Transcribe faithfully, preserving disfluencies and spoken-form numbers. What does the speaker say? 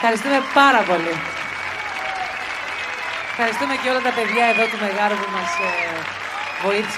Ευχαριστούμε πάρα πολύ. Ευχαριστούμε και όλα τα παιδιά εδώ του Μεγάρου που μας ε, βοήθησαν.